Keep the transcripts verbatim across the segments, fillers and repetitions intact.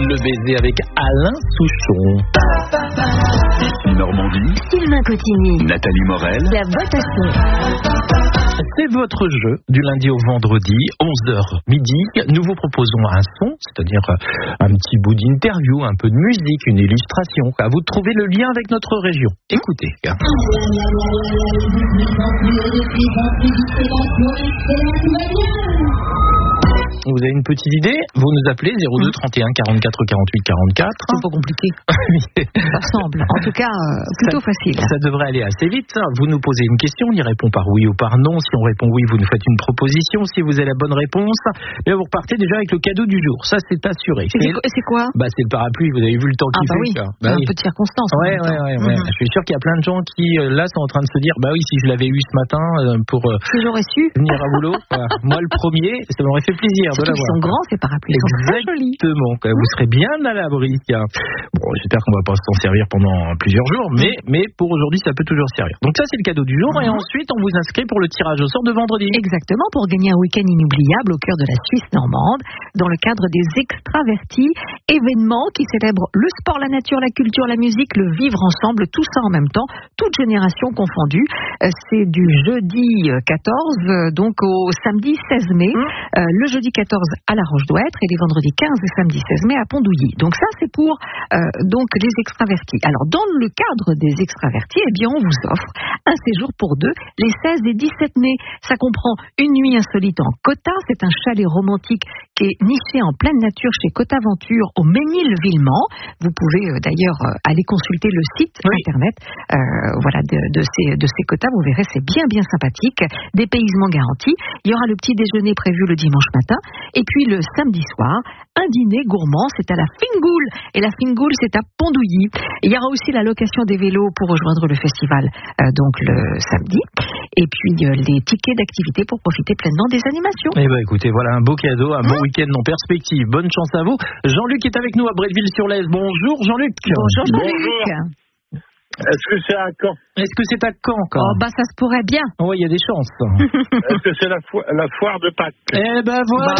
Le baiser avec Alain Souchon. Normandie, Sylvain Cotigny, Nathalie Morel, la boîte à son. C'est votre jeu du lundi au vendredi, onze heures midi. Nous vous proposons un son, c'est-à-dire un petit bout d'interview, un peu de musique, une illustration. À vous de trouver le lien avec notre région. Écoutez. Vous avez une petite idée? Vous nous appelez zéro deux trente et un quarante-quatre quarante-huit quarante-quatre. C'est pas compliqué. Ça semble. En tout cas, euh, plutôt ça, facile. Ça devrait aller assez vite. Ça. Vous nous posez une question, on y répond par oui ou par non. Si on répond oui, vous nous faites une proposition. Si vous avez la bonne réponse, là, vous repartez déjà avec le cadeau du jour. Ça, c'est assuré. C'est, c'est, c'est quoi? Bah, c'est le parapluie. Vous avez vu le temps qu'il ah bah fait. Oui. Ça. Bah, un oui. peu de circonstance. Ouais, ouais, ouais, ouais. Mm-hmm. Je suis sûr qu'il y a plein de gens qui, euh, là, sont en train de se dire, bah oui, si je l'avais eu ce matin euh, pour euh, si j'aurais su venir à boulot, voilà. Moi le premier, ça m'aurait fait plaisir de l'avoir. Ils sont grands, ces parapluies. Ils sont très jolis. Exactement. Vous serez bien à l'abri. Bon, j'espère qu'on va pas s'en servir pendant plusieurs jours, mais, mais pour aujourd'hui, ça peut toujours servir. Donc ça, c'est le cadeau du jour. Mm-hmm. Et ensuite, on vous inscrit pour le tirage au sort de vendredi. Exactement, pour gagner un week-end inoubliable au cœur de la Suisse normande, dans le cadre des Extravertis, événements qui célèbrent le sport, la nature, la culture, la musique, le vivre ensemble, tout ça en même temps, toute génération confondue. C'est du jeudi quatorze, donc au samedi seize mai. Mm. Euh, le jeudi quatorze à La Roche-Douêtre et les vendredis quinze et samedi seize mai à Pont-Douilly. Donc ça, c'est pour euh, donc les extravertis. Alors, dans le cadre des extravertis, eh bien, on vous offre un séjour pour deux les seize et dix-sept mai. Ça comprend une nuit insolite en Côte. C'est un chalet romantique qui est niché en pleine nature chez Côte Aventure au Ménil-Villemont. Vous pouvez euh, d'ailleurs euh, aller consulter le site oui. internet euh, voilà, de, de ces, de ces quotas. Vous verrez, c'est bien, bien sympathique. Dépaysement garanti. Il y aura le petit déjeuner prévu le dimanche matin. Et puis le samedi soir, un dîner gourmand, c'est à la Fingoule. Et la Fingoule, c'est à Pont-Douilly. Il y aura aussi la location des vélos pour rejoindre le festival, euh, donc le samedi. Et puis euh, les tickets d'activité pour profiter pleinement des animations. Eh bien, écoutez, voilà un beau cadeau, un mmh. bon week-end en perspective. Bonne chance à vous. Jean-Luc est avec nous à Bretteville-sur-Lez. Bonjour Jean-Luc. Bonjour Jean-Luc. Bonjour. Est-ce que c'est à Caen? Est-ce que c'est à Caen encore? Oh, bah ça se pourrait bien. Oui, il y a des chances. Est-ce que c'est la, fo- la foire de Pâques? Eh ben voilà.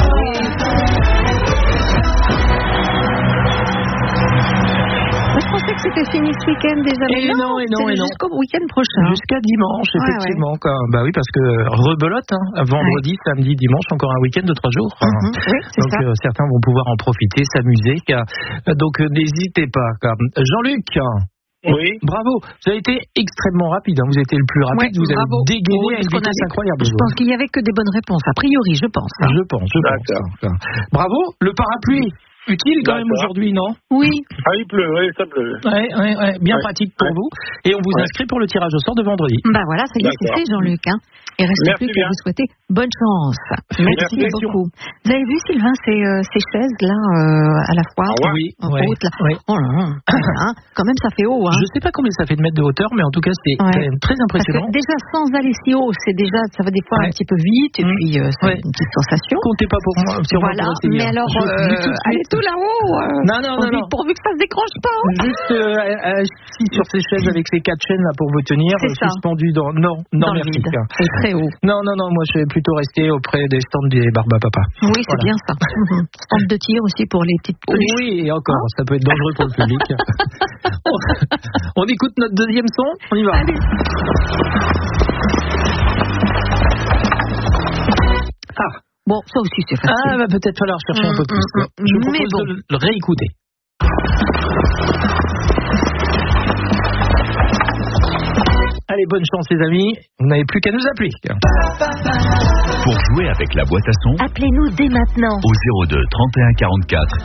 Moi, je pensais que c'était fini ce week-end déjà. Et non, et non, et non. Jusqu'au week-end prochain. Jusqu'à dimanche, ouais, effectivement. Ouais. Bah oui, parce que rebelote, hein, vendredi, ouais. samedi, dimanche, encore un week-end de trois jours. Mm-hmm. Oui, c'est donc ça. Euh, certains vont pouvoir en profiter, s'amuser. Car, donc euh, n'hésitez pas. Car, Jean-Luc. Oui. Bravo, vous avez été extrêmement rapide, hein. Vous étiez le plus rapide, ouais, vous avez bravo. dégainé oui, à une vitesse incroyable. Je pense qu'il n'y avait que des bonnes réponses, a priori, je pense. Hein. Je pense, je D'accord. pense. Bravo, le parapluie, utile quand D'accord. même aujourd'hui, non? Oui. Ah, il pleut, oui, ça pleut. Ouais, ouais, ouais. Bien ouais. pratique pour ouais. vous. Et on vous ouais. inscrit pour le tirage au sort de vendredi. Bah voilà, ça y est, c'est fait, Jean-Luc. Hein. Il reste Merci plus qu'à vous souhaiter bonne chance. Merci, Merci beaucoup. Vous avez vu, Sylvain, ces, euh, ces chaises là euh, à la foire ah ouais. Oui, en ouais. haute là. Ouais. Oh là là. Hein, quand même, ça fait haut. Hein. Je ne sais pas combien ça fait de mètres de hauteur, mais en tout cas, c'est ouais. quand même très impressionnant. Parce que déjà, sans aller si haut, c'est déjà, ça va des fois ouais. un petit peu vite, et mmh. puis euh, c'est ouais. une petite sensation. Comptez pas pour moi. Si voilà, mais alors, euh, allez tout là-haut. Euh, non, non, non, non. Pourvu que ça se décroche pas. Hein. Juste euh, assis sur ces chaises avec ces quatre chaînes là pour vous tenir, suspendu dans. Non, non, dans merci. C'est très haut. Non, non, non, moi je vais plutôt rester auprès des stands des Barbapapa. Oui, c'est voilà. bien ça. Stand de tir aussi pour les petites peluches. Oui, et encore, hein ça peut être dangereux pour le public. on, on écoute notre deuxième son, on y va. Allez. Ah. Bon, ça aussi c'est facile. Ah, va peut-être falloir chercher mmh, un peu plus. Mmh, mmh. Je vous propose bon. de le réécouter. Allez, bonne chance les amis, vous n'avez plus qu'à nous appeler. Pour jouer avec la boîte à son, appelez-nous dès maintenant au zéro deux trente et un quarante-quatre